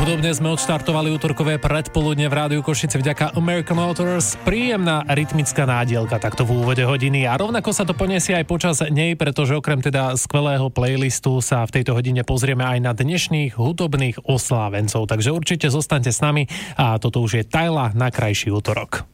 Hudobne sme odštartovali útorkové predpoludne v Rádiu Košice vďaka American Motors. Príjemná rytmická nádielka takto v úvode hodiny a rovnako sa to poniesie aj počas nej, pretože okrem teda skvelého playlistu sa v tejto hodine pozrieme aj na dnešných hudobných oslávencov. Takže určite zostaňte s nami a toto už je Tyla na krajší útorok.